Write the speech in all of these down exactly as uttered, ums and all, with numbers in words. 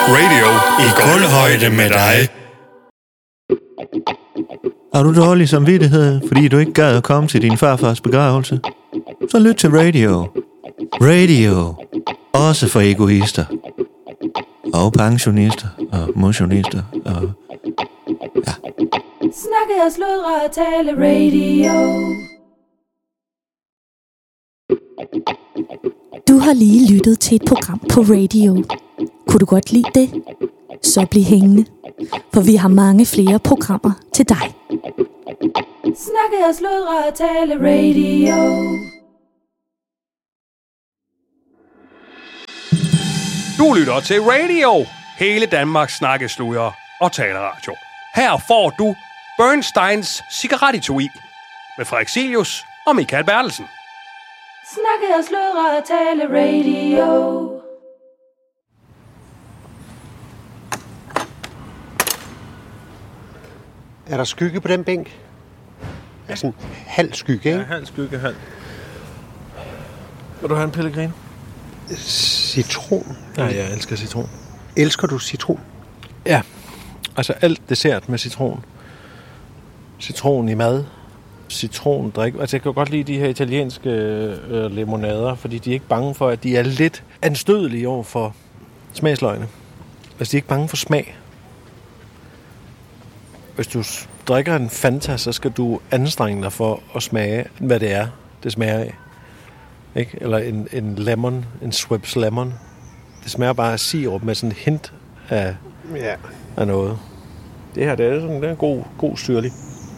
Radio i kulhøjde med dig. Har du dårlig samvittighed, fordi du ikke gad at komme til din farfars begravelse? Så lyt til radio. Radio. Også for egoister. Og pensionister og motionister og... ja. Snakke og sludre og tale radio. Du har lige lyttet til et program på radio. Kunne du godt lide det? Så bliv hængende, for vi har mange flere programmer til dig. Snakke og sludre og tale radio. Du lytter til radio. Hele Danmarks snakkesluder og taleradio. Her får du Bernsteins cigarettetui med Frederik Silius og Michael Bertelsen. Snakke og sludre og tale radio. Er der skygge på den bænk? Ja, sådan halv skygge, ikke? Ja, halv skygge, halv. Vil du have en pellegrin? Citron. Ja, jeg elsker citron. Elsker du citron? Ja, altså alt dessert med citron. Citron i mad. Citrondrik. Altså jeg kan godt lide de her italienske øh, limonader, fordi de er ikke bange for, at de er lidt anstødelige over for smagsløgene. Altså de er ikke bange for smag. Hvis du drikker en Fanta, så skal du anstrenge dig for at smage, hvad det er, det smager af. Ikke? Eller en, en lemon, en Schweppes lemon. Det smager bare af sirup med sådan en hint af, ja. af noget. Det her, det er sådan, det er en god, god syrlig.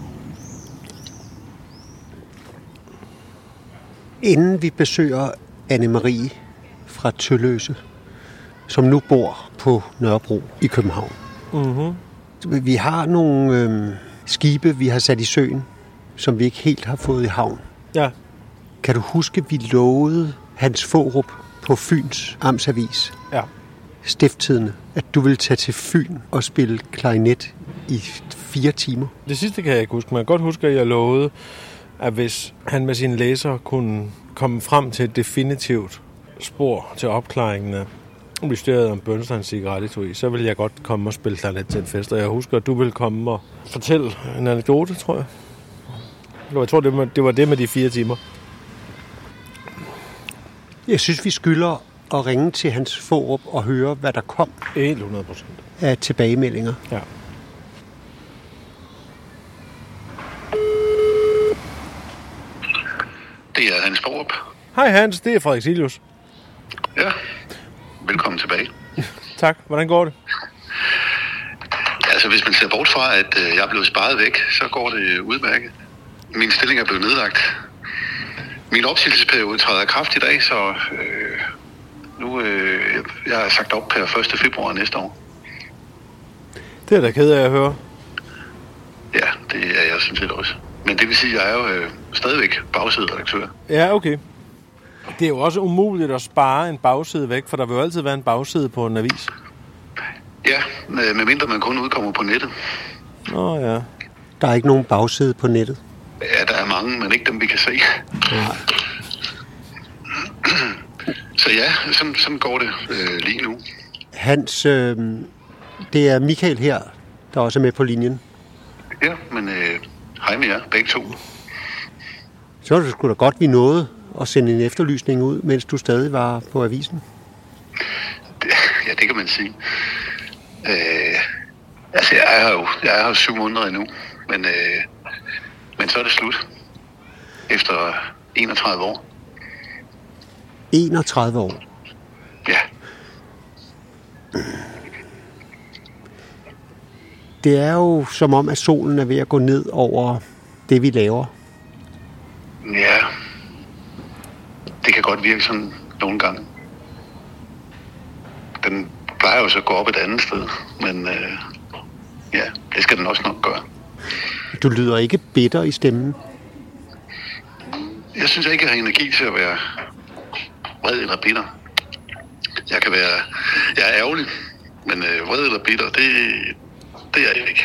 Inden vi besøger Anne-Marie fra Tølløse, som nu bor på Nørrebro i København. Mm-hmm. Vi har nogle øh, skibe, vi har sat i søen, som vi ikke helt har fået i havn. Ja. Kan du huske, vi lovede Hans Fårup på Fyns Amtsavis, ja. Stifttidende, at du ville tage til Fyn og spille klarinet i fire timer? Det sidste kan jeg ikke huske, men jeg kan godt huske, at jeg lovede, at hvis han med sine læsere kunne komme frem til et definitivt spor til opklaringen af mysteriet om Bernsteins cigarettetui, så vil jeg godt komme og spille klarinet til en fest. Og jeg husker, at du vil komme og fortælle en anekdote, tror jeg. Jeg tror, det var det med de fire timer. Jeg synes, vi skylder at ringe til Hans Fårup og høre, hvad der kom hundrede procent af tilbagemeldinger. Ja. Det er Hans Fårup. Hej Hans, det er Frederik Silius. Ja, velkommen tilbage. Tak, hvordan går det? Altså, hvis man ser bort fra, at øh, jeg er blevet sparet væk, så går det udmærket. Min stilling er blevet nedlagt. Min opsigelsesperiode træder i kraft i dag, så øh, nu øh, jeg er sagt op per første februar næste år. Det er da ked af at høre. Ja, det er jeg sådan set også. Men det vil sige, at jeg er jo øh, stadigvæk bagsæderedaktør. Ja, okay. Det er jo også umuligt at spare en bagside væk, for der vil jo altid være en bagside på en avis. Ja, medmindre man kun udkommer på nettet. Nå ja. Der er ikke nogen bagside på nettet? Ja, der er mange, men ikke dem, vi kan se. Ja. Så ja, sådan, sådan går det øh, lige nu. Hans, øh, det er Michael her, der også er med på linjen. Ja, men øh, hej med jer, begge to. Så var det sgu da godt, vi nåede at sende en efterlysning ud, mens du stadig var på avisen. Det, ja, det kan man sige. Øh, altså, jeg er her jo jeg er her syv måneder endnu, men, øh, men så er det slut. Efter enogtredive år. enogtredive år? Ja. Det er jo som om, at solen er ved at gå ned over det, vi laver. Ja. Det kan godt virke sådan nogle gange. Den plejer jo så at gå op et andet sted, men øh, ja, det skal den også nok gøre. Du lyder ikke bitter i stemmen. Jeg synes ikke, jeg har energi til at være vred eller bitter. Jeg kan være, jeg er ærgerlig, men øh, vred eller bitter, det, det er jeg ikke.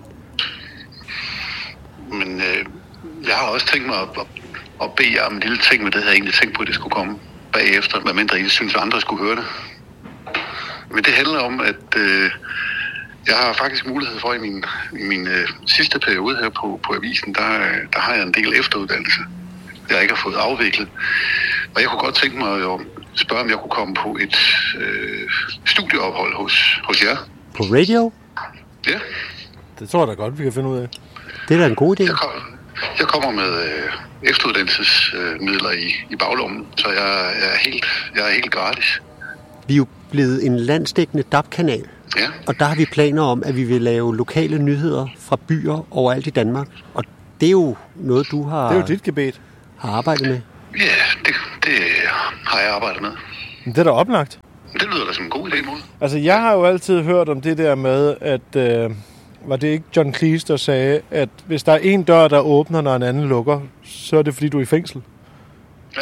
Men øh, jeg har også tænkt mig at, at, at bede jer om en lille ting, men det havde jeg egentlig tænkt på, at det skulle komme bagefter, medmindre I synes, at andre skulle høre det. men det handler om, at øh, jeg har faktisk mulighed for i min, i min øh, sidste periode her på, på avisen, der, der har jeg en del efteruddannelse, jeg ikke har fået afviklet. Og jeg kunne godt tænke mig at spørge, om jeg kunne komme på et øh, studieophold hos, hos jer. På radio? Ja. Det tror jeg da godt, vi kan finde ud af. Det er da en god idé. Jeg, kom, jeg kommer med øh, efteruddannelsesmidler øh, i, i baglommen, så jeg, jeg, er helt, jeg er helt gratis. Vi er jo blevet en landsdækkende D A B-kanal, ja. Og der har vi planer om, at vi vil lave lokale nyheder fra byer overalt i Danmark. Og det er jo noget, du har, det er jo dit gebet. har arbejdet med. Ja, det, det har jeg arbejdet med. Det er da oplagt. Det lyder da som en god idé, mod. Altså, jeg har jo altid hørt om det der med, at øh, var det ikke John Cleese, der sagde, at hvis der er en dør, der åbner, når en anden lukker, så er det, fordi du er i fængsel. Ja.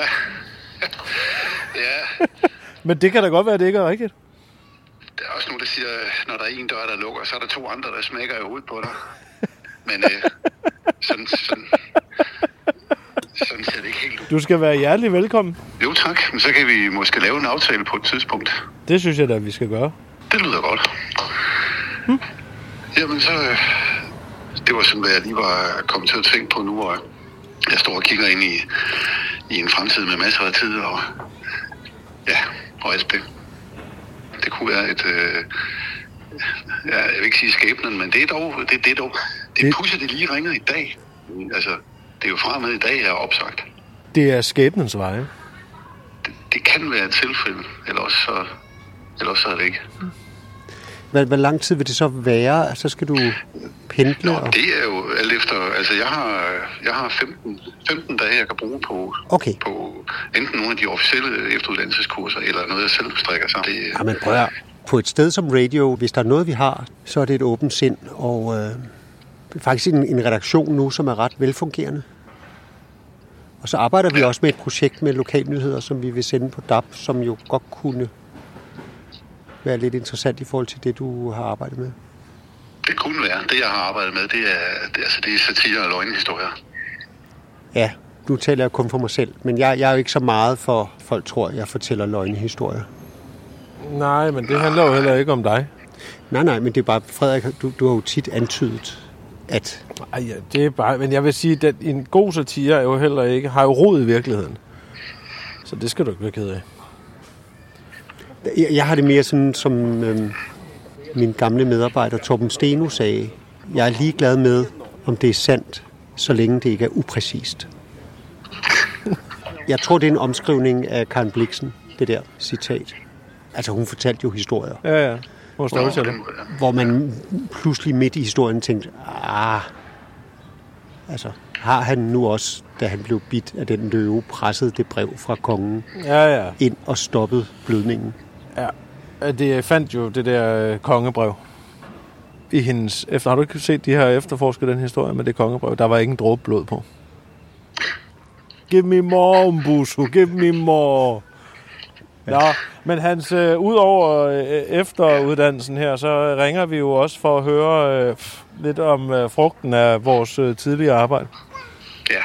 ja. Men det kan da godt være, at det ikke er rigtigt. Der er også nogen, der siger, når der er en dør, der lukker, så er der to andre, der smækker i hovedet på dig. Men øh, sådan, sådan, sådan ser det ikke helt ud. Du skal være hjertelig velkommen. Jo tak, men så kan vi måske lave en aftale på et tidspunkt. Det synes jeg da, vi skal gøre. Det lyder godt. Hmm. Jamen så, øh, det var sådan, hvad jeg lige var kommet til at tænke på nu, og jeg står og kigger ind i, i en fremtid med masser af tid, og ja, og alt det. Det kunne være et, øh, ja, jeg vil ikke sige skæbnen, men det er dog, det, det er dog, det er pudsigt, det lige ringer i dag. Altså, det er jo fra med i dag, jeg er opsagt. Det er skæbnens veje. Det, det kan være et tilfælde, eller også så, eller også så er det ikke. Hvad, hvor lang tid vil det så være? Så skal du pendle? Nå, og... det er jo alt efter, altså jeg har, jeg har femten, femten dage, jeg kan bruge på, okay. på enten nogle af de officielle efteruddannelseskurser, eller noget, jeg selv strikker sammen. Det, ja, men prøv at, på et sted som radio, hvis der er noget, vi har, så er det et åbent sind, og øh, faktisk en, en redaktion nu, som er ret velfungerende. Og så arbejder vi ja. også med et projekt med lokalnyheder, som vi vil sende på D A B, som jo godt kunne være lidt interessant i forhold til det, du har arbejdet med. Det kunne være. Det, jeg har arbejdet med, det er, det, altså, det er satire og løgnehistorier. Ja, nu taler jeg kun for mig selv, men jeg, jeg er jo ikke så meget for, folk tror, jeg fortæller løgnehistorier. Nej, men det handler jo heller ikke om dig. Nej, nej, men det er bare, Frederik, du, du har jo tit antydet, at... Ej, ja, det er bare, men jeg vil sige, at en god satire er jo heller ikke, har jo rod i virkeligheden. Så det skal du ikke være ked af. Jeg, jeg har det mere sådan, som øhm, min gamle medarbejder Torben Steno sagde. Jeg er ligeglad med, om det er sandt, så længe det ikke er upræcist. Jeg tror, det er en omskrivning af Karen Blixen, det der citat. Altså, hun fortalte jo historier. Ja, ja. Hvor, hvor, hvor man pludselig midt i historien tænkte, ah, altså, har han nu også, da han blev bidt af den løve, presset det brev fra kongen ja, ja. ind og stoppet blødningen? Ja, det fandt jo det der kongebrev i hendes... Efter, har du ikke set de her efterforsket den historie med det kongebrev? Der var ikke en dråbe blod på. Give me more, Umbusu, give me more. Ja, men Hans, øh, ud over øh, efteruddannelsen her, så ringer vi jo også for at høre øh, lidt om øh, frugten af vores øh, tidligere arbejde. Ja.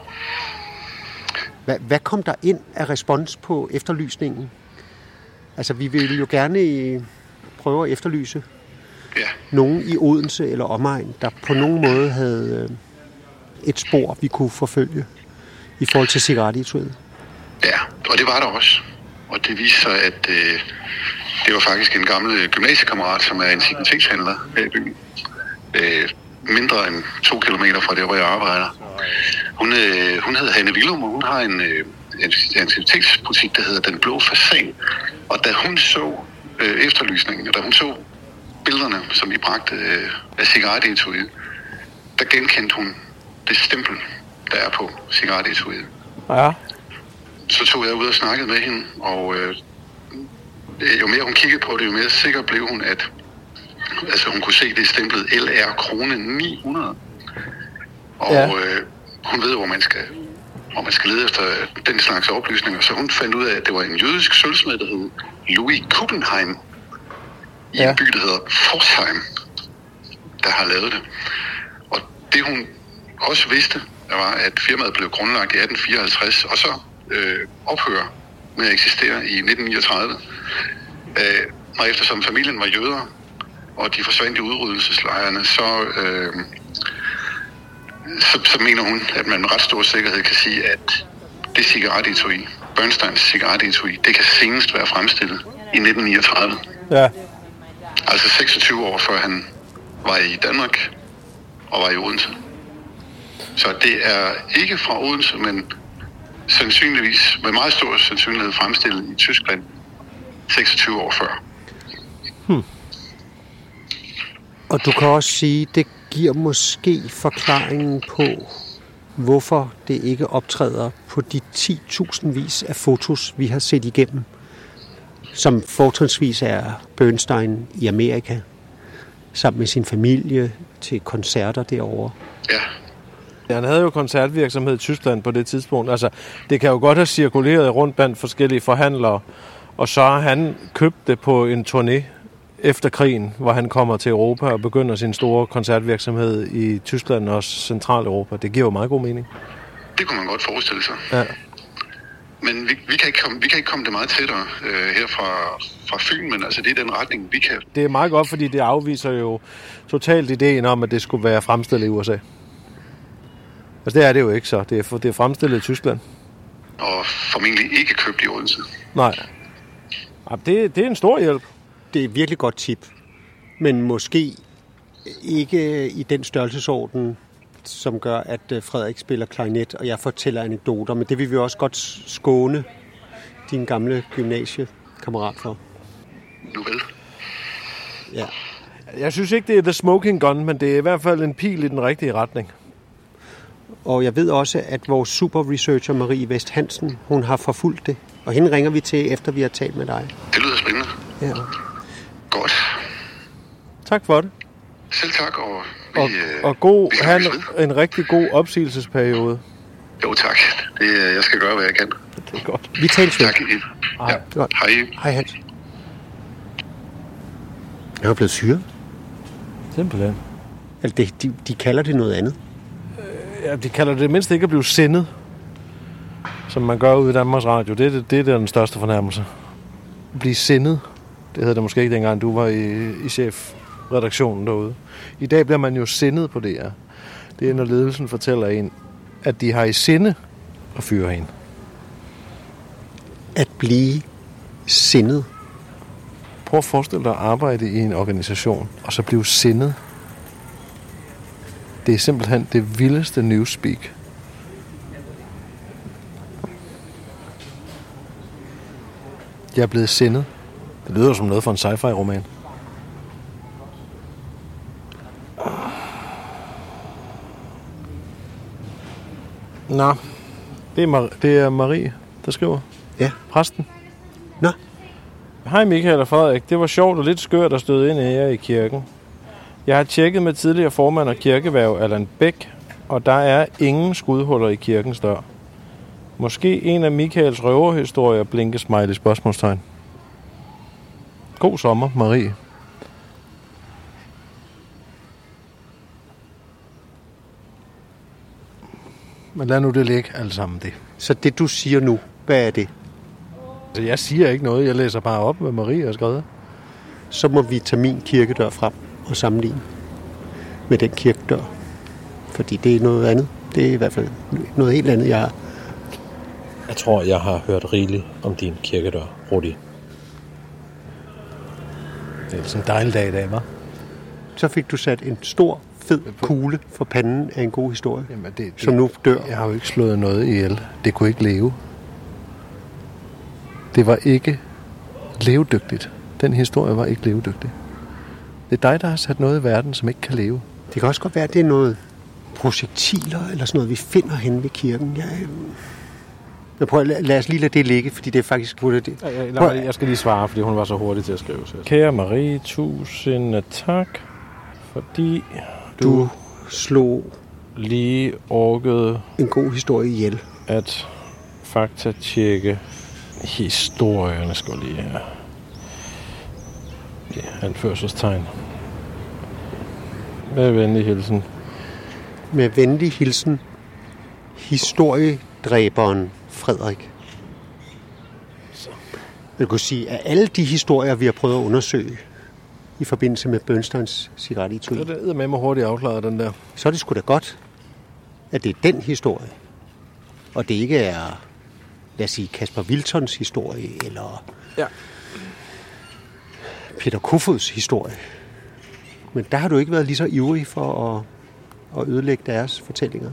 Hvad, hvad kom der ind af respons på efterlysningen? Altså, vi ville jo gerne prøve at efterlyse ja. nogen i Odense eller omegn, der på nogen måde havde øh, et spor, vi kunne forfølge i forhold til cigaretetudet. Ja, og det var der også. Og det viste sig, at øh, det var faktisk en gammel gymnasiekammerat, som er en cigarettekshandler her i byen. Øh, mindre end to kilometer fra der, hvor jeg arbejder. Hun, øh, hun hedder Hanne Willum, og hun har en øh, antikvitetsbutik, der hedder Den Blå Fasan. Og da hun så øh, efterlysningen, og da hun så billederne, som vi bragte øh, af cigarettetuiet, der genkendte hun det stempel, der er på cigarettetuiet. Ja. Så tog jeg ud og snakkede med hende, og øh, jo mere hun kiggede på det, jo mere sikker blev hun, at altså, hun kunne se det stemplet L R krone ni hundrede. Og ja. øh, hun ved, hvor man skal hvor man skal lede efter den slags oplysninger. Så hun fandt ud af, at det var en jødisk sølvsmed, der hed Louis Kuppenheim, i ja. en by, der hedder Forsheim, der har lavet det. Og det hun også vidste, var, at firmaet blev grundlagt i atten fireoghalvtreds, og så øh, ophører med at eksistere i nitten niogtredive. Øh, Og eftersom familien var jøder, og de forsvandt i udryddelseslejrene, så, øh, så, så mener hun, at man med ret stor sikkerhed kan sige, at det cigarettetui, Bernsteins cigarettetui, det kan senest være fremstillet i nitten niogtredive. Ja. Altså seksogtyve år før han var i Danmark og var i Odense. Så det er ikke fra Odense, men sandsynligvis med meget stor sandsynlighed fremstillet i Tyskland seksogtyve år før. Hmm. Og du kan også sige, det giver måske forklaringen på, hvorfor det ikke optræder på de ti tusind vis af fotos, vi har set igennem, som fortrinsvis er Bernstein i Amerika, sammen med sin familie til koncerter derovre. Ja. Han havde jo koncertvirksomhed i Tyskland på det tidspunkt. Altså, det kan jo godt have cirkuleret rundt blandt forskellige forhandlere, og så har han købt det på en turné efter krigen, hvor han kommer til Europa og begynder sin store koncertvirksomhed i Tyskland og Centraleuropa. Det giver jo meget god mening. Det kunne man godt forestille sig. Ja. Men vi, vi, kan ikke komme, vi kan ikke komme det meget tættere øh, her fra, fra Fyn, men altså det er den retning, vi kan. Det er meget godt, fordi det afviser jo totalt ideen om, at det skulle være fremstillet i U S A. Altså det er det jo ikke så. Det er, det er fremstillet i Tyskland. Og formentlig ikke købt i Odense. Nej. Det, det er en stor hjælp. Det er et virkelig godt tip. Men måske ikke i den størrelsesorden, som gør, at Frederik spiller klarinet, og jeg fortæller anekdoter. Men det vil vi også godt skåne din gamle gymnasiekammerat for. Nu vel. Ja. Jeg synes ikke, det er the smoking gun, men det er i hvert fald en pil i den rigtige retning. Og jeg ved også, at vores superresearcher Marie Vest Hansen, hun har forfulgt det. Og hende ringer vi til, efter vi har talt med dig. Det lyder spændende. Ja. Godt. Tak for det. Selv tak, og vi, Og, øh, og god, vi skal han, lykkes ved. en rigtig god opsigelsesperiode. Jo, tak. Det, øh, jeg skal gøre, hvad jeg kan. Det er godt. Vi tales ved. Tak. Hej. Ja. Godt. Hej. Hej Hans. Jeg er blevet syret. Simpelthen. Altså, de, de, de kalder det noget andet. Ja, de kalder det mindst ikke at blive sendet, som man gør ude i Danmarks Radio. Det er, det, det er den største fornærmelse. At blive sendet. Det hed det måske ikke dengang, du var i, i chefredaktionen derude. I dag bliver man jo sendet på det her. Det er, når ledelsen fortæller en, at de har i sinde at fyre en. At blive sindet. Prøv at forestille dig at arbejde i en organisation, og så blive sindet. Det er simpelthen det vildeste newspeak. Jeg er blevet sindet. Det lyder som noget fra en sci-fi-roman. Nå, det er, Mar- det er Marie, der skriver. Ja. Præsten. Nå. Hej Michael og Frederik. Det var sjovt og lidt skørt at støde ind her i kirken. Jeg har tjekket med tidligere formand og kirkeværv Allan Bæk, og der er ingen skudhuller i kirkens dør. Måske en af Michaels røverhistorier blinke smiley spørgsmålstegn. God sommer, Marie. Men lad nu det ligge alt sammen det. Så det du siger nu, hvad er det? Så jeg siger ikke noget, jeg læser bare op, hvad Marie har skrevet. Så må vi tage min kirkedør frem og sammenligne med den kirkedør. Fordi det er noget andet. Det er i hvert fald noget helt andet, jeg har. Jeg tror, jeg har hørt rigeligt om din kirkedør, Rudi. Det er sådan en dejlig dag i dag, hva'? Så fik du sat en stor, fed kugle for panden af en god historie, Jamen, det, det, som nu dør. Jeg har jo ikke slået noget ihjel. Det kunne ikke leve. Det var ikke levedygtigt. Den historie var ikke levedygtig. Det er dig, der har sat noget i verden, som ikke kan leve. Det kan også godt være, at det er noget projektiler eller sådan noget, vi finder hen ved kirken. Jeg, jeg prøver, lad os lige lade det ligge, fordi det er faktisk... Det. Jeg, jeg skal lige svare, fordi hun var så hurtig til at skrive. Så. Kære Marie, tusind tak, fordi du, du slog lige orkede en god historie ihjel. At faktatjekke historierne, skal lige her. Ja, anførselstegn. Med venlig hilsen. Med venlig hilsen. Historiedræberen Frederik. Så. Jeg kunne sige, at alle de historier, vi har prøvet at undersøge i forbindelse med Bernsteins cigarettetui, så det er med mig hurtigt afklaret, den der. Så er det sgu da godt, at det er den historie, og det ikke er, lad os sige, Kasper Wiltons historie, eller ja. Peter Kofods historie. Men der har du ikke været lige så ivrig for at, at ødelægge deres fortællinger.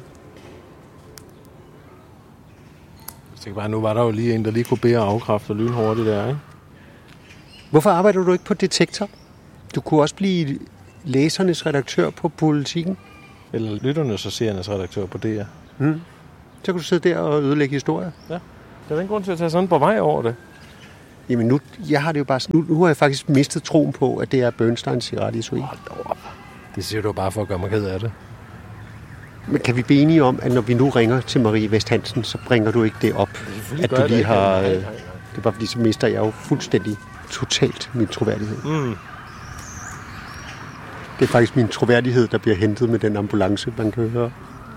Jeg tænker bare, nu var der jo lige en, der lige kunne bede og afkræfte lynhurtigt der, ikke? Hvorfor arbejder du ikke på Detektor? Du kunne også blive læsernes redaktør på Politikken. Eller lytternes og seernes redaktør på D R. Mm. Så kan du sidde der og ødelægge historier. Ja, der er ingen grund til at tage sådan på vej over det. Jamen nu, jeg har det jo bare sådan, nu, nu har jeg faktisk mistet troen på, at det er Bernsteins cigarettetui. Det siger du bare for at gøre mig ked af det. Men kan vi blive enige om, at når vi nu ringer til Marie Vest Hansen, så bringer du ikke det op, at du lige har... Øh, det er bare fordi, så mister jeg jo fuldstændig totalt min troværdighed. Mm. Det er faktisk min troværdighed, der bliver hentet med den ambulance, man kan høre.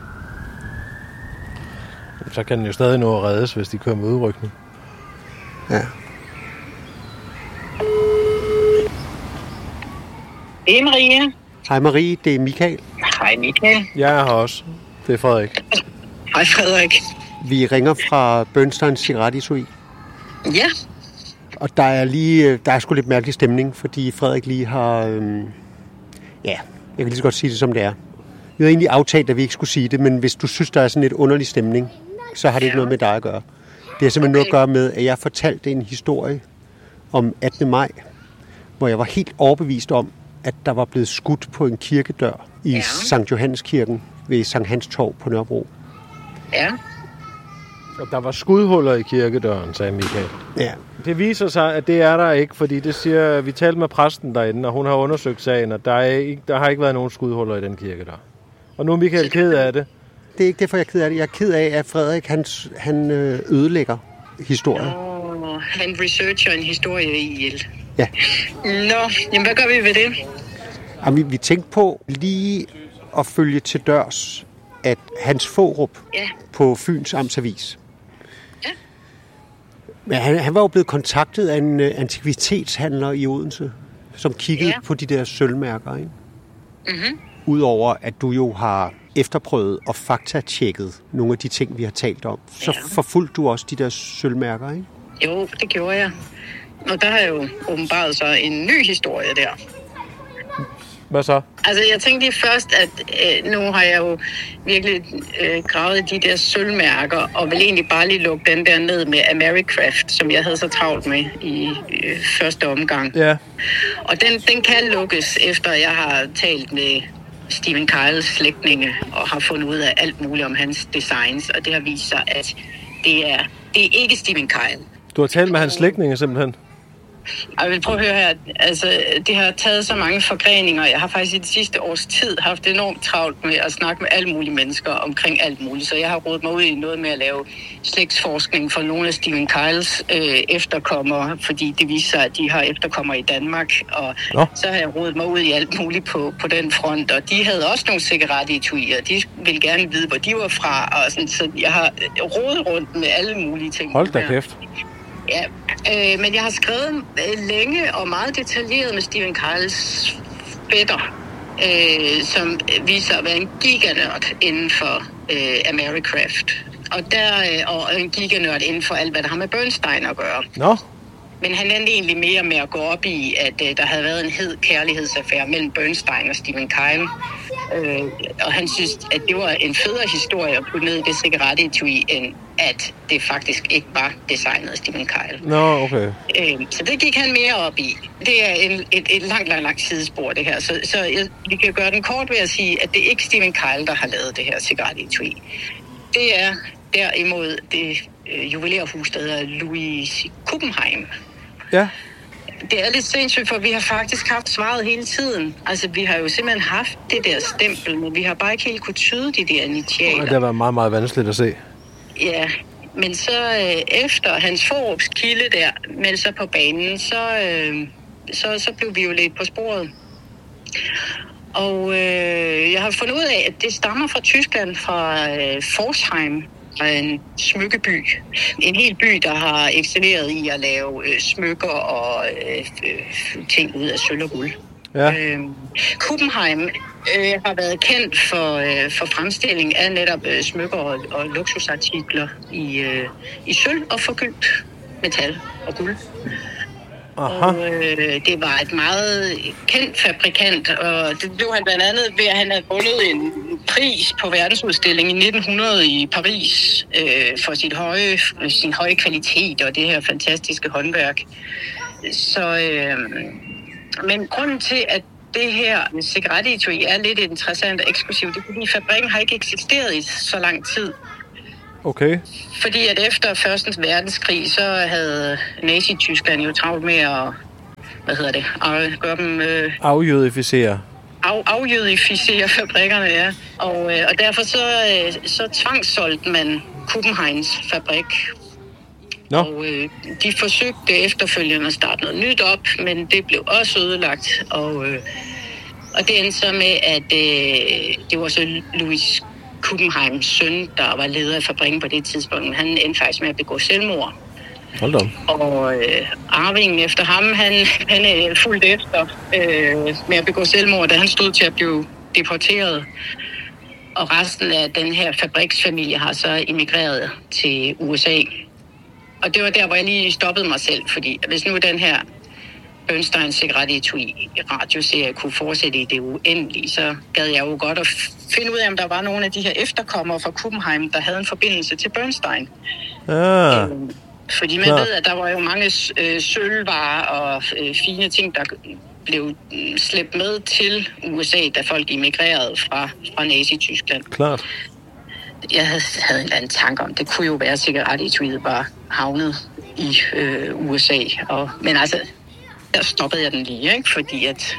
Så kan den jo stadig nå at reddes, hvis de kører med udrykning. Ja. Det er Marie. Hej Marie, det er Michael. Hej Michael. Jeg er her også. Det er Frederik. Hej Frederik. Vi ringer fra Bernsteins cigarettetui. Ja. Og der er lige, der er sgu lidt mærkelig stemning, fordi Frederik lige har, øhm, ja, jeg kan lige så godt sige det som det er. Vi havde egentlig aftalt, at vi ikke skulle sige det, men hvis du synes, der er sådan lidt underlig stemning, så har det ikke noget med dig at gøre. Det har simpelthen noget at gøre med, at jeg fortalte en historie om attende maj, hvor jeg var helt overbevist om, at der var blevet skudt på en kirkedør i ja. Sankt Johanneskirken ved Sankt Hans Torv på Nørrebro. Ja. Og der var skudhuller i kirkedøren, sagde Michael. Ja. Det viser sig, at det er der ikke, fordi det siger, vi talte med præsten derinde, og hun har undersøgt sagen, og der, er ikke, der har ikke været nogen skudhuller i den kirkedør. Og nu er Michael ked af det. Det er ikke derfor, jeg er ked af det. Jeg er ked af, at Frederik han, han ødelægger historien. Åh, oh, han researcher en historie ihjel. Ja. Nå, jamen hvad gør vi ved det? Jamen, vi, vi tænkte på lige at følge til dørs, at Hans Fårup ja. på Fyns Amtsavis. Ja. Men han, han var jo blevet kontaktet af en uh, antikvitetshandler i Odense, som kiggede ja. på de der sølvmærker, ikke? Mhm. Udover at du jo har efterprøvet og faktatjekket nogle af de ting, vi har talt om, så ja. forfulgte du også de der sølvmærker, ikke? Jo, det gjorde jeg. Og der har jeg jo åbenbart så en ny historie der. Hvad så? Altså, jeg tænkte lige først, at øh, nu har jeg jo virkelig øh, gravet de der sølvmærker, og vil egentlig bare lige lukke den der ned med Americraft, som jeg havde så travlt med i øh, første omgang. Ja. Og den, den kan lukkes, efter jeg har talt med Stephen Kyles slægtninge, og har fundet ud af alt muligt om hans designs, og det har vist sig, at det er, det er ikke Stephen Kyle. Du har talt med hans slægtninge simpelthen? Jeg vil prøve at høre her. Altså, det har taget så mange forgreninger. Jeg har faktisk i det sidste års tid haft enormt travlt med at snakke med alle mulige mennesker omkring alt muligt. Så jeg har rodet mig ud i noget med at lave slægtsforskning for nogle af Stephen Kyles øh, efterkommere, fordi det viser sig, at de har efterkommere i Danmark. Og Nå. så har jeg rodet mig ud i alt muligt på, på den front. Og de havde også nogle cigarettetuier. De ville gerne vide, hvor de var fra. Og sådan, så jeg har rodet rundt med alle mulige ting. Hold da kæft. Ja, øh, men jeg har skrevet øh, længe og meget detaljeret med Stephen Kyles fætter, øh, som viser at være en giganørd inden for øh, Americraft. Og, der, øh, og en giganørd inden for alt, hvad der har med Bernstein at gøre. Nå. Men han endte egentlig mere med at gå op i, at øh, der havde været en hed kærlighedsaffære mellem Bernstein og Stephen Kyle. Øh, og han synes, at det var en federe historie at putte ned i det cigarettetui, end at det faktisk ikke var designet af Stephen Kyle. Nå, okay. Øh, så det gik han mere op i. Det er en, et, et langt, langt, langt sidespor, det her. Så, så jeg, vi kan gøre den kort ved at sige, at det er ikke Stephen Kyle, der har lavet det her cigarettetui. Det er derimod det øh, juvelerhus, der hedder Louis Kuppenheim. Ja. Det er lidt sindssygt, for vi har faktisk haft svaret hele tiden. Altså, vi har jo simpelthen haft det der stempel, men vi har bare ikke helt kunne tyde de der initialer. Det har været meget, meget vanskeligt at se. Ja, men så øh, efter Hans Fårups kilde der meldte sig på banen, så, øh, så, så blev vi jo lidt på sporet. Og øh, jeg har fundet ud af, at det stammer fra Tyskland, fra øh, Forsheim, fra en smykkeby. En hel by, der har excelleret i at lave øh, smykker og øh, øh, ting ud af sølv og guld. Ja. Øh, Kuppenheim øh, har været kendt for, øh, for fremstilling af netop øh, smykker og, og luksusartikler i, øh, i sølv og forgyldt metal og guld. Aha. Og øh, det var et meget kendt fabrikant, og det blev han blandt andet ved, at han havde vundet en pris på verdensudstilling i nitten hundrede i Paris øh, for sit høje, sin høje kvalitet og det her fantastiske håndværk. Så, øh, men grunden til, at det her cigarettetui er lidt interessant og eksklusivt, det er, fordi fabrikken har ikke eksisteret i så lang tid. Okay. Fordi at efter første verdenskrig, så havde Nazi-Tyskland jo travlt med at, hvad hedder det, at gøre dem... Øh, Afjødificere. Af, afjødificere fabrikkerne, ja. Og, øh, og derfor så, øh, så tvangssolgte man Kuppenheims fabrik. Nå. Og øh, de forsøgte efterfølgende at starte noget nyt op, men det blev også ødelagt. Og, øh, og det endte så med, at øh, det var så Louis Kuppenheims søn, der var leder af fabrikken på det tidspunkt. Han endte faktisk med at begå selvmord. Hold da. Og øh, arvingen efter ham, han, han er fuldt efter øh, med at begå selvmord, da han stod til at blive deporteret. Og resten af den her fabriksfamilie har så emigreret til U S A. Og det var der, hvor jeg lige stoppede mig selv, fordi hvis nu den her Bernstein cigarettetui radioserie kunne fortsætte i det uendelige, så gad jeg jo godt at finde ud af, om der var nogle af de her efterkommere fra Kuppenheim, der havde en forbindelse til Bernstein. Ah, øhm, fordi man klar. ved, at der var jo mange øh, sølvvarer og øh, fine ting, der blev slæbt med til U S A, da folk emigrerede fra, fra Nazi-Tyskland. Klart. Jeg havde, havde en eller anden tanke om, det kunne jo være, at cigarettetuiet var havnet i øh, U S A. Og, men altså, der stoppede jeg den lige, ikke? Fordi at,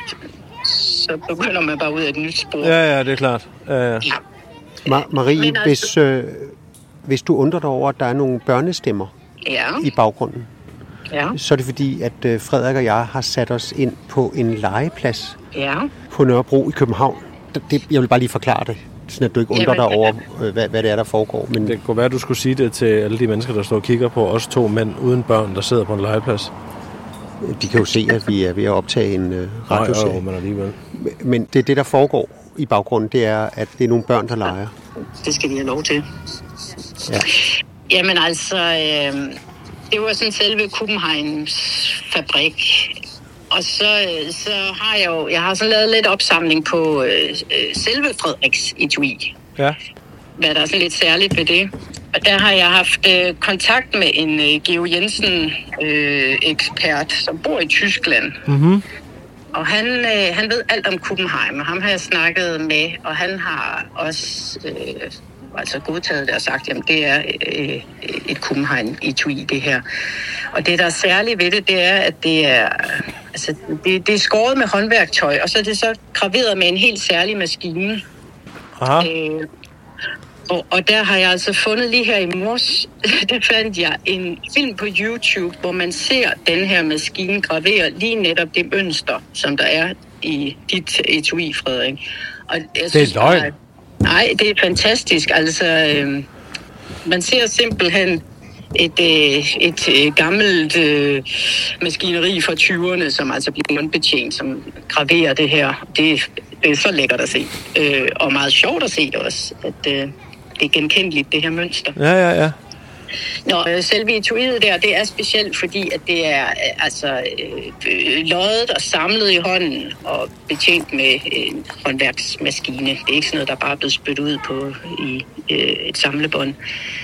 så begynder man bare ud af et nyt spor. Ja, ja, det er klart. Ja, ja. Ja. Ma- Marie, Men altså- hvis, øh, hvis du undrer dig over, at der er nogle børnestemmer Ja, i baggrunden, ja, så er det fordi, at øh, Frederik og jeg har sat os ind på en legeplads ja. på Nørrebro i København. Det, det, jeg vil bare lige forklare det, sådan at du ikke undrer dig Jamen, over, øh, hvad, hvad det er, der foregår. Men Det kunne være, at du skulle sige det til alle de mennesker, der står og kigger på os to mænd uden børn, der sidder på en legeplads. de kan jo se, at vi er ved at optage en øh, Nej, radioserie. jo, men alligevel. Men det, det, der foregår i baggrunden, det er, at det er nogle børn, der leger. Det skal de have lov til. Ja. Jamen altså, øh, det var sådan selve Kuppenheims fabrik. Og så, øh, så har jeg jo, jeg har så lavet lidt opsamling på øh, øh, selve Frederiks etui. Ja. Hvad der er sådan lidt særligt ved det. Og der har jeg haft øh, kontakt med en øh, Georg Jensen-ekspert, øh, som bor i Tyskland. Mm-hmm. Og han, øh, han ved alt om Kuppenheim, og ham har jeg snakket med, og han har også øh, altså godtaget det og sagt, jamen det er øh, et Kuppenheim-etui, det her. Og det, der er særligt ved det, det er, at det er, altså, det, det er skåret med håndværktøj, og så er det så graveret med en helt særlig maskine. Aha. Øh, og, og der har jeg altså fundet lige her i mors, der fandt jeg en film på YouTube, hvor man ser den her maskine gravere lige netop det mønster, som der er i dit etui, Frederik. Og jeg Det er synes, løgn. bare- Nej, det er fantastisk. Altså, øh, man ser simpelthen et, øh, et øh, gammelt øh, maskineri fra tyverne, som altså bliver håndbetjent, som graverer det her. Det, det er så lækkert at se. Øh, og meget sjovt at se også, at øh, det er genkendeligt, det her mønster. Ja, ja, ja. Nå, øh, selve etuiet der, det er specielt, fordi at det er øh, altså øh, loddet og samlet i hånden og betjent med en håndværksmaskine. Det er ikke sådan noget, der bare er blevet spyttet ud på i øh, et samlebånd.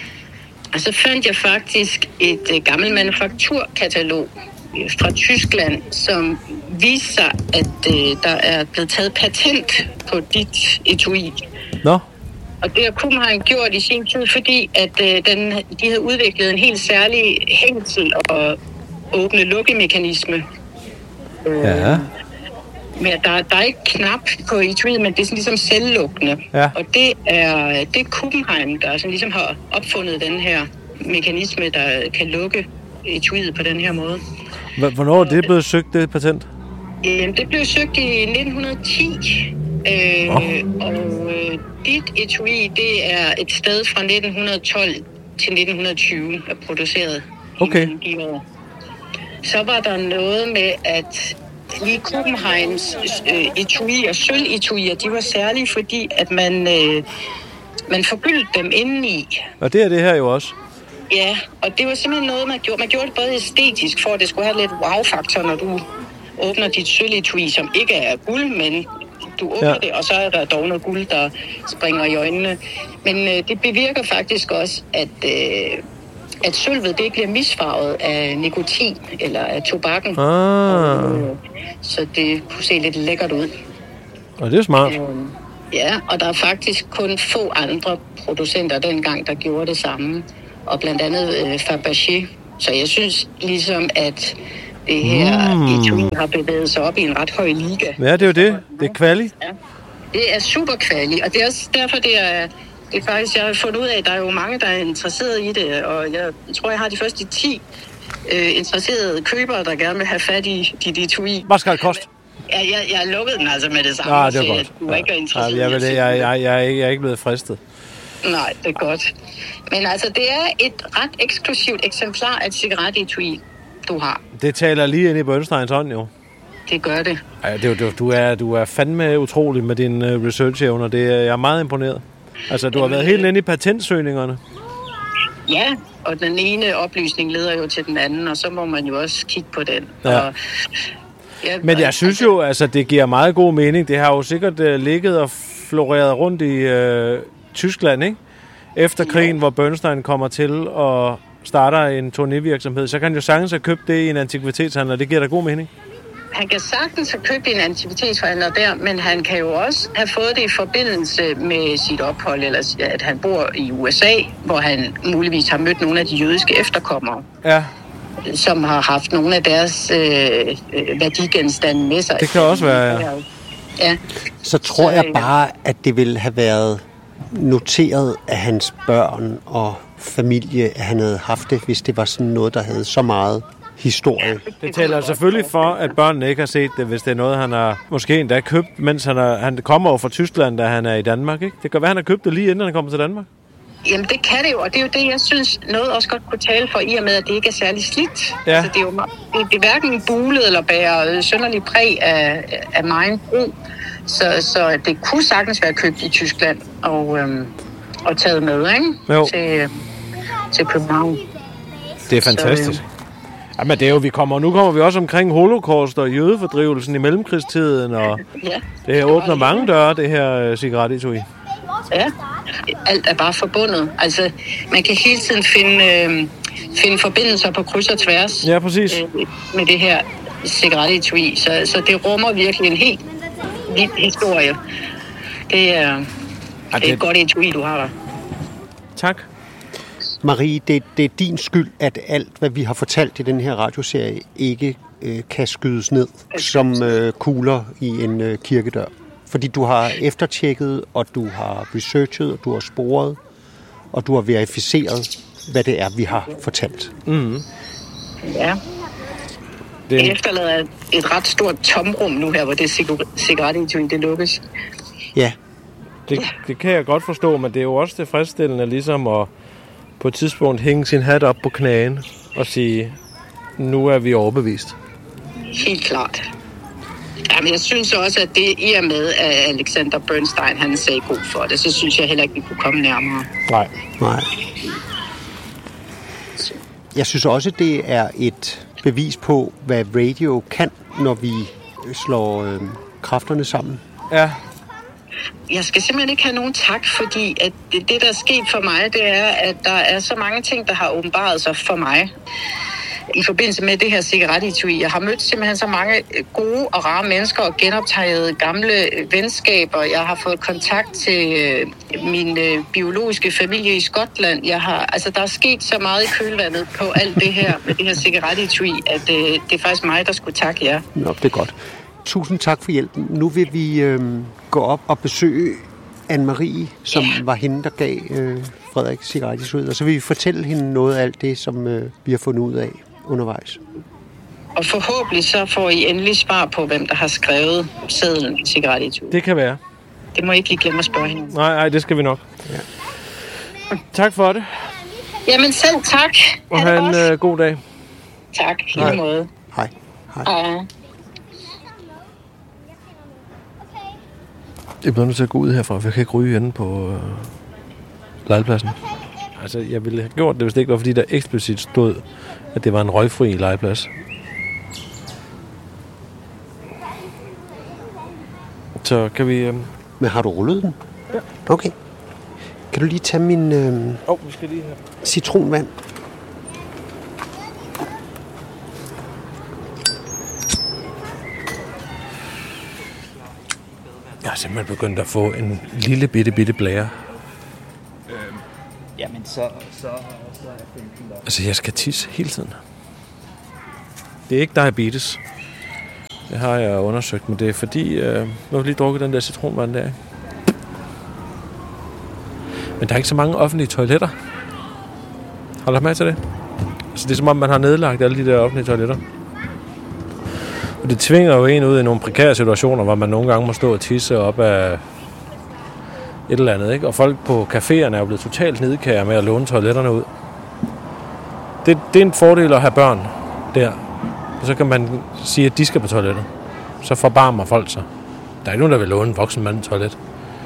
Og så fandt jeg faktisk et øh, gammelt manufakturkatalog øh, fra Tyskland, som viser, at øh, der er blevet taget patent på dit etui. Nå, Og det har Kuppenheim gjort i sin tid, fordi at øh, den, de havde udviklet en helt særlig hængsel og åbne-lukke-mekanisme. Øh, ja. Men der, der er ikke knap på etuiet, men det er sådan ligesom selvlukkende. Ja. Og det er, det er Kuppenheim, der sådan ligesom har opfundet den her mekanisme, der kan lukke etuiet på den her måde. H- Hvornår er det blevet søgt, det patent? Øh, det blev søgt i nitten ti Øh, og øh, dit etui, det er et sted fra nitten tolv til nitten tyve, er produceret. Okay. I år. Så var der noget med, at lige Kuppenheims øh, etuier, sølv-etuier, de var særlige, fordi at man, øh, man forgyldte dem indeni. Og det er det her jo også. Ja, og det var simpelthen noget, man gjorde. Man gjorde det både æstetisk, for at det skulle have lidt wow-faktor, når du åbner dit sølv-etui, som ikke er guld, men du åbner ja. det, og så er der dog noget guld, der springer i øjnene. Men øh, det bevirker faktisk også, at, øh, at sølvet det bliver misfarvet af nikotin eller af tobakken. Ah. Og, øh, så det kunne se lidt lækkert ud. Og det er smart. Øh, ja, og der er faktisk kun få andre producenter dengang, der gjorde det samme. Og blandt andet øh, Fabergé. Så jeg synes ligesom, at det her mm. etui har bevæget sig op i en ret høj liga. Ja, det er jo det. Det er kvali. Ja. Det er super kvali, og det er også derfor, det er, det er faktisk, jeg har fundet ud af, at der er jo mange, der er interesseret i det, og jeg tror, jeg har de første ti øh, interesserede købere, der gerne vil have fat i dit etui. Hvad skal det koste? Ja, jeg, jeg lukkede den altså med det samme. Ah, det var godt. Du var ikke interesseret. Ja, jeg, jeg, jeg, jeg, jeg, er ikke, jeg er ikke blevet fristet. Nej, det er godt. Men altså, det er et ret eksklusivt eksemplar af et cigaret-etui, du har. Det taler lige ind i Bernsteins hånd, jo. Det gør det. Ja, det, du, du, er, du er fandme utrolig med din uh, research-evner. Det er, jeg er meget imponeret. Altså, du Jamen, har været helt inde i patentsøgningerne. Ja, og den ene oplysning leder jo til den anden, og så må man jo også kigge på den. Ja. Og, ja, Men jeg synes jo, altså, det giver meget god mening. Det har jo sikkert uh, ligget og floreret rundt i uh, Tyskland, ikke? Efter krigen, ja. Hvor Bernstein kommer til og starter en turnévirksomhed, så kan han jo sagtens have købt det i en antikvitetshandler. Det giver da god mening. Han kan sagtens have købt en antikvitetsforhandler der, men han kan jo også have fået det i forbindelse med sit ophold, eller at han bor i U S A, hvor han muligvis har mødt nogle af de jødiske efterkommere, ja. Som har haft nogle af deres øh, værdigenstande med sig. Det kan også være, ja. ja. Så tror jeg bare, at det ville have været noteret af hans børn og familie, at han havde haft det, hvis det var sådan noget, der havde så meget historie. Det taler selvfølgelig for, at børnene ikke har set det, hvis det er noget, han har måske endda købt, mens han, er, han kommer over fra Tyskland, da han er i Danmark, ikke? Det kan være, han har købt det lige inden han kommer til Danmark. Jamen, det kan det jo, og det er jo det, jeg synes, noget også godt kunne tale for, i og med, at det ikke er særlig slidt. Ja. Altså, det er jo det, det er hverken bulet eller bærer sønderlig præg af, af megen brug. Så, så det kunne sagtens være købt i Tyskland og, øhm, og taget med, ikke? Til, til København. Det er fantastisk. Så, øh, Jamen, det er jo, vi kommer, nu kommer vi også omkring holocaust og jødefordrivelsen i mellemkrigstiden, og ja, det her åbner mange døre, det her cigaret-etui. Ja, alt er bare forbundet. Altså, man kan hele tiden finde, øh, finde forbindelser på kryds og tværs. Ja, præcis. Øh, med det her cigaret-etui, så, så det rummer virkelig en helt vild historie. Det er, ja, det... det er et godt etui, du har der. Tak. Marie, det, det er din skyld, at alt, hvad vi har fortalt i den her radioserie, ikke øh, kan skydes ned som øh, kugler i en øh, kirkedør. Fordi du har eftertjekket, og du har researchet, og du har sporet, og du har verificeret, hvad det er, vi har fortalt. Mm. Ja. Det, det efterlader et, et ret stort tomrum nu her, hvor det cigaret-etui, det lukkes. Ja. Det, det kan jeg godt forstå, men det er jo også tilfredsstillende ligesom at på et tidspunkt hænge sin hat op på knæen og sige, nu er vi overbevist. Helt klart. Jamen, jeg synes også, at det i og med, at Alexander Bernstein, han sagde god for det, så synes jeg heller ikke, vi kunne komme nærmere. Nej. Nej. Jeg synes også, det er et bevis på, hvad radio kan, når vi slår øh, kræfterne sammen. Ja. Jeg skal simpelthen ikke have nogen tak, fordi at det, det, der er sket for mig, det er, at der er så mange ting, der har åbenbaret sig for mig i forbindelse med det her cigaret-etui. Jeg har mødt simpelthen så mange gode og rare mennesker og genoptaget gamle venskaber. Jeg har fået kontakt til min biologiske familie i Skotland. Jeg har, altså, der er sket så meget i kølvandet på alt det her med det her cigaret-etui, at det, det er faktisk mig, der skulle takke jer. Nå, det er godt. Tusind tak for hjælpen. Nu vil vi øh, gå op og besøge Anne-Marie, som ja. var hende, der gav øh, Frederik cigaret-etuiet, og så vil vi fortælle hende noget af alt det, som øh, vi har fundet ud af undervejs. Og forhåbentlig så får I endelig svar på, hvem der har skrevet sedlen cigaret-etui. Det kan være. Det må I ikke lige glemme at spørge hende. Nej, nej, det skal vi nok. Ja. Tak for det. Jamen selv tak. Og have en uh, god dag. Tak, i lige måde. Hej. Hej. Hej. Jeg bliver nødt til at gå ud herfra, for jeg kan ikke ryge inde på øh, legepladsen. Altså, jeg ville have gjort det, hvis det ikke var, fordi der eksplicit stod, at det var en røgfri legeplads. Så kan vi... Øh... Men har du rullet den? Ja. Okay. Kan du lige tage min øh, oh, vi skal lige have... citronvand? Jeg har simpelthen begyndt at få en lille bitte, bitte blære. Øhm, jamen, så, så, så er jeg femten år. Altså, jeg skal tisse hele tiden. Det er ikke diabetes. Det har jeg undersøgt, men det er fordi, øh, nu har jeg lige drukket den der citronvand der. Men der er ikke så mange offentlige toiletter. Har du lagt med til det? Altså, det er som om, man har nedlagt alle de der offentlige toiletter. Og det tvinger jo en ud i nogle prekære situationer, hvor man nogle gange må stå og tisse op af et eller andet, ikke? Og folk på caféerne er jo blevet totalt nidkære med at låne toiletterne ud. Det, det er en fordel at have børn der. Og så kan man sige, at de skal på toilettet. Så forbarmer folk sig. Der er ikke nogen, der vil låne en voksen mand toilet.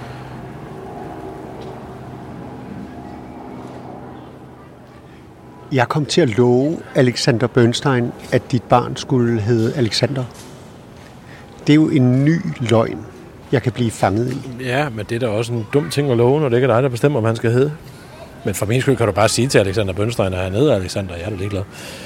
Jeg kom til at love Alexander Bernstein, at dit barn skulle hedde Alexander. Det er jo en ny løgn, jeg kan blive fanget i. Ja, men det er da også en dum ting at love, når det ikke er dig, der bestemmer, om han skal hedde. Men for min skyld kan du bare sige til Alexander Bernstein, at han hedder Alexander. Jeg er da ligeglad.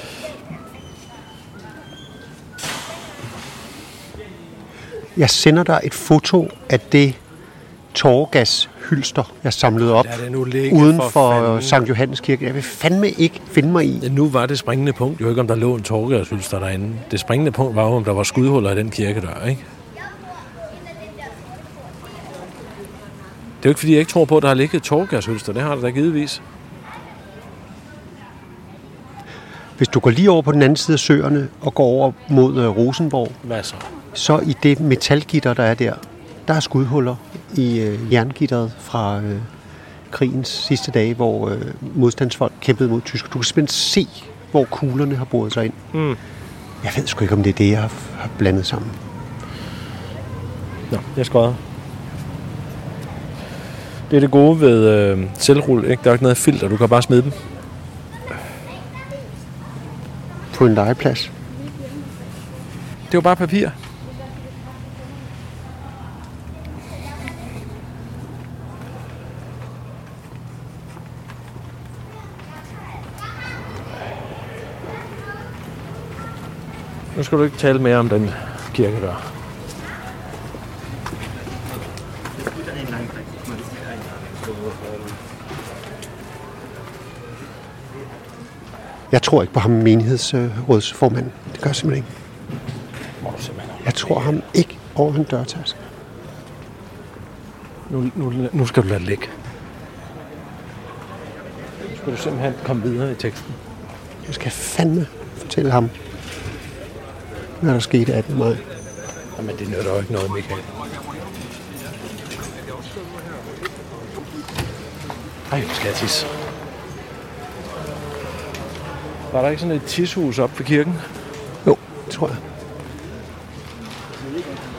Jeg sender dig et foto af det tårergashylster, jeg samlede op uden for, for Sankt Johannes Kirke. Jeg vil fandme ikke finde mig i. Ja, nu var det springende punkt jo ikke, om der lå en tårergashylster derinde. Det springende punkt var jo, om der var skudhuller i den kirkedør, ikke? Det er jo ikke, fordi jeg ikke tror på, at der har ligget et tårergashylster. Det har der da givetvis. Hvis du går lige over på den anden side af søerne og går over mod uh, Rosenborg, hvad så? Så i det metalgitter, der er der, der er skudhuller i øh, jerngitteret fra øh, krigens sidste dage, hvor øh, modstandsfolk kæmpede mod tyskere. Du kan simpelthen se, hvor kuglerne har boret sig ind. Mm. Jeg ved sgu ikke, om det er det, jeg har, har blandet sammen. Nå, jeg skøder. Det er det gode ved øh, selvrull, ikke? Der er ikke noget filter, du kan bare smide dem. På en legeplads. Det er jo bare papir. Nu skal du ikke tale mere om den kirkedør. Jeg tror ikke på ham, menighedsrådsformanden. Det gør jeg simpelthen ikke. Jeg tror ham ikke over en dørtaske. Nu, nu, nu skal du lade det ligge. Nu skal du simpelthen komme videre i teksten. Jeg skal fandme fortælle ham, hvad der skete attende maj. Jamen, det nytter jo ikke noget, Michael. Ej, nu skal jeg tisse. Var der ikke sådan et tishus op ved kirken? Jo, det tror jeg.